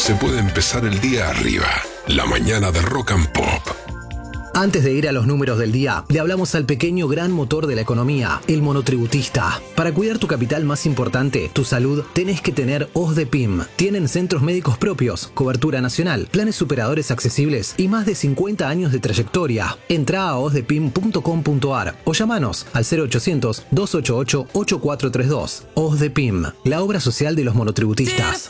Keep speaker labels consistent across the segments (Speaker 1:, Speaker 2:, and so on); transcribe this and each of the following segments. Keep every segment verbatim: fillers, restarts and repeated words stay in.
Speaker 1: se puede empezar el día arriba. La mañana de Rock and Pop.
Speaker 2: Antes de ir a los números del día, le hablamos al pequeño gran motor de la economía, el monotributista. Para cuidar tu capital más importante, tu salud, tenés que tener OSDEPIM. Tienen centros médicos propios, cobertura nacional, planes superadores accesibles y más de cincuenta años de trayectoria. Entrá a osdepim punto com punto ar o llamanos al cero ochocientos, dos ochenta y ocho, ochenta y cuatro treinta y dos. OSDEPIM, la obra social de los monotributistas.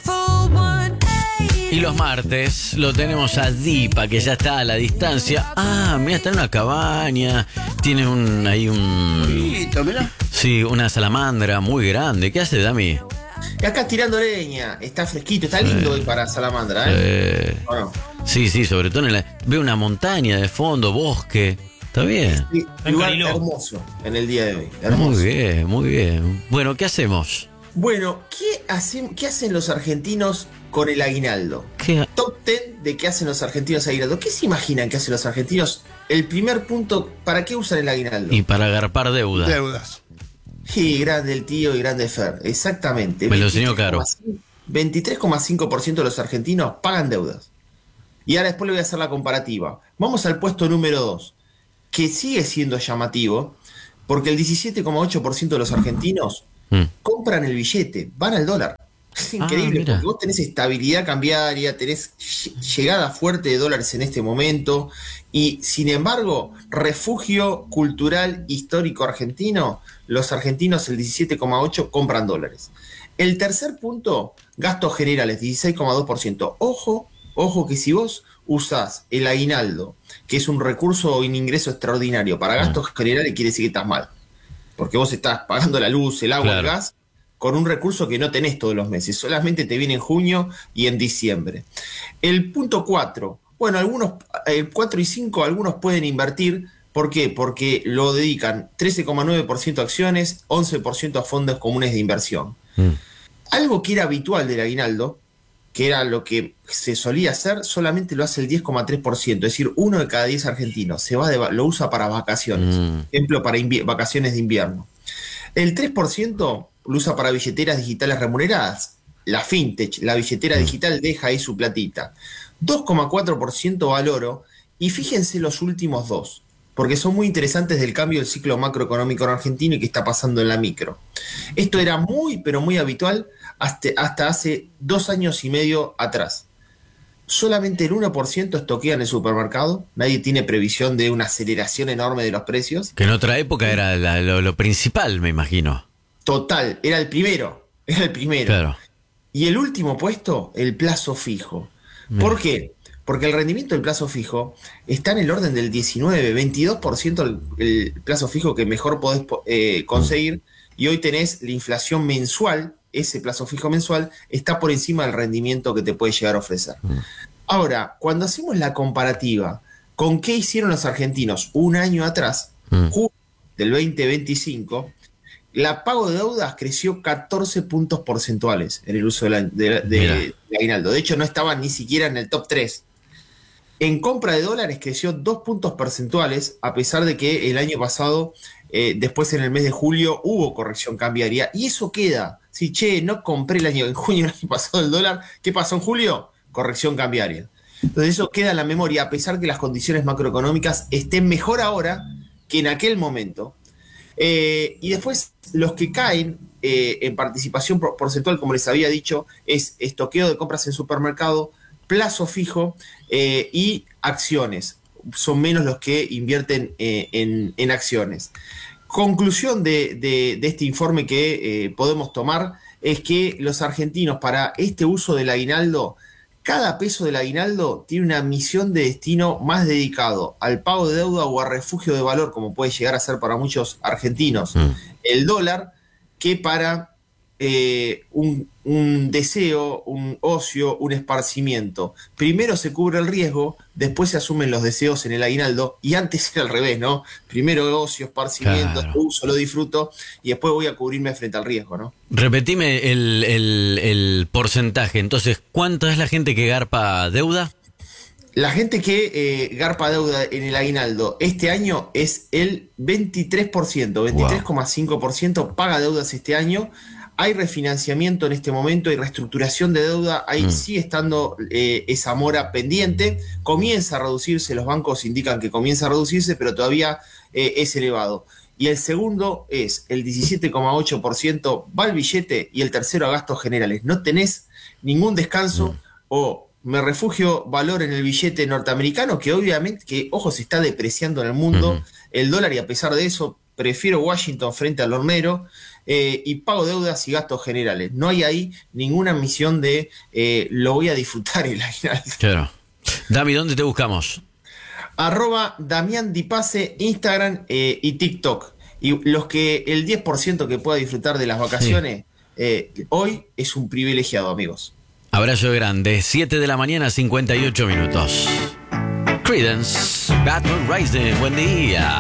Speaker 3: Y los martes lo tenemos a Dipa, que ya está a la distancia. Ah, mira, está en una cabaña. Tiene un ahí un...
Speaker 4: Bonito, mirá.
Speaker 3: Sí, una salamandra muy grande. ¿Qué hace, Dami?
Speaker 4: Y acá tirando leña. Está fresquito, está lindo hoy para salamandra, ¿eh?
Speaker 3: Eh,
Speaker 4: ¿O no?
Speaker 3: sí, sí, sobre todo en la... Veo una montaña de fondo, bosque. Está bien.
Speaker 4: Sí, lugar hermoso en el día de hoy.
Speaker 3: Muy
Speaker 4: Hermoso.
Speaker 3: bien, muy bien. Bueno, ¿qué hacemos?
Speaker 4: Bueno, ¿qué hacen, ¿qué hacen los argentinos con el aguinaldo?
Speaker 3: ¿Qué?
Speaker 4: Top diez de qué hacen los argentinos aguinaldo. ¿Qué se imaginan que hacen los argentinos? El primer punto, ¿para qué usan el aguinaldo?
Speaker 3: Y para agarpar deuda.
Speaker 5: Deudas.
Speaker 4: Sí, grande el tío y grande Fer. Exactamente.
Speaker 3: Me lo enseñó caro.
Speaker 4: veintitrés coma cinco por ciento de los argentinos pagan deudas. Y ahora después le voy a hacer la comparativa. Vamos al puesto número dos, que sigue siendo llamativo, porque el diecisiete coma ocho por ciento de los argentinos mm. compran el billete, van al dólar. Es increíble,
Speaker 3: ah,
Speaker 4: porque vos tenés estabilidad cambiaria, tenés llegada fuerte de dólares en este momento, y sin embargo, refugio cultural histórico argentino, los argentinos, el diecisiete coma ocho por ciento compran dólares. El tercer punto, gastos generales, dieciséis coma dos por ciento. Ojo, ojo que si vos usás el aguinaldo, que es un recurso o un ingreso extraordinario para gastos generales, quiere decir que estás mal. Porque vos estás pagando la luz, el agua, claro, el gas, con un recurso que no tenés todos los meses. Solamente te viene en junio y en diciembre. El punto cuatro. Bueno, algunos, el cuatro y cinco, algunos pueden invertir. ¿Por qué? Porque lo dedican trece coma nueve por ciento a acciones, once por ciento a fondos comunes de inversión. Mm. Algo que era habitual del aguinaldo, que era lo que se solía hacer, solamente lo hace el diez coma tres por ciento. Es decir, uno de cada diez argentinos se va de, lo usa para vacaciones. Mm. Ejemplo, para vacaciones de invierno. El tres por ciento lo usa para billeteras digitales remuneradas. La fintech, la billetera mm. digital, deja ahí su platita. dos coma cuatro por ciento va al oro. Y fíjense los últimos dos, porque son muy interesantes del cambio del ciclo macroeconómico en Argentina y que está pasando en la micro. Esto era muy, pero muy habitual hasta, hasta hace dos años y medio atrás. Solamente el uno por ciento estoquea en el supermercado. Nadie tiene previsión de una aceleración enorme de los precios.
Speaker 3: Que en otra época era la, lo, lo principal, me imagino.
Speaker 4: Total, era el primero. Era el primero. Claro. Y el último puesto, el plazo fijo. Bien. ¿Por qué? Porque el rendimiento del plazo fijo está en el orden del diecinueve, veintidós por ciento el, el plazo fijo que mejor podés eh, conseguir. Y hoy tenés la inflación mensual. Ese plazo fijo mensual está por encima del rendimiento que te puede llegar a ofrecer. Mm. Ahora, cuando hacemos la comparativa con qué hicieron los argentinos un año atrás, mm. junio del veinte veinticinco, la pago de deudas creció catorce puntos porcentuales en el uso de, la, de, de, de aguinaldo. De hecho, no estaba ni siquiera en el top tres. En compra de dólares creció dos puntos porcentuales, a pesar de que el año pasado, eh, después en el mes de julio, hubo corrección cambiaria. Y eso queda. Si, che, no compré el año, en junio del año pasado el dólar, ¿qué pasó en julio? Corrección cambiaria. Entonces eso queda en la memoria, a pesar que las condiciones macroeconómicas estén mejor ahora que en aquel momento. Eh, y después, los que caen eh, en participación porcentual, como les había dicho, es estoqueo de compras en supermercado, plazo fijo eh, y acciones. Son menos los que invierten eh, en, en acciones. Conclusión de, de, de este informe que eh, podemos tomar es que los argentinos, para este uso del aguinaldo, cada peso del aguinaldo tiene una misión de destino más dedicado al pago de deuda o a refugio de valor, como puede llegar a ser para muchos argentinos mm. el dólar, que para eh, un, un deseo, un ocio, un esparcimiento. Primero se cubre el riesgo, después se asumen los deseos en el aguinaldo, y antes era al revés, ¿no? Primero ocio, esparcimiento, claro. uso, lo disfruto, y después voy a cubrirme frente al riesgo, ¿no?
Speaker 3: Repetime el, el, el porcentaje. Entonces, ¿cuánta es la gente que garpa deuda?
Speaker 4: La gente que eh, garpa deuda en el aguinaldo este año es el veintitrés por ciento, veintitrés coma cinco por ciento wow. paga deudas este año, hay refinanciamiento en este momento, hay reestructuración de deuda, ahí mm. sigue estando eh, esa mora pendiente, comienza a reducirse, los bancos indican que comienza a reducirse, pero todavía eh, es elevado. Y el segundo es el diecisiete coma ocho por ciento va al billete y el tercero a gastos generales. No tenés ningún descanso mm. o me refugio valor en el billete norteamericano, que obviamente, que ojo, se está depreciando en el mundo, mm. el dólar, y a pesar de eso prefiero Washington frente al hornero. Eh, y pago deudas y gastos generales. No hay ahí ninguna misión de eh, lo voy a disfrutar el aguinaldo.
Speaker 3: Claro. Dami, ¿dónde te buscamos?
Speaker 4: Arroba Damián Dipase, Instagram eh, y TikTok. Y los que el diez por ciento que pueda disfrutar de las vacaciones, sí. eh, hoy es un privilegiado, amigos.
Speaker 3: Abrazo grande. siete de la mañana, cincuenta y ocho minutos. Creedence, Bad Moon Rising. Buen día.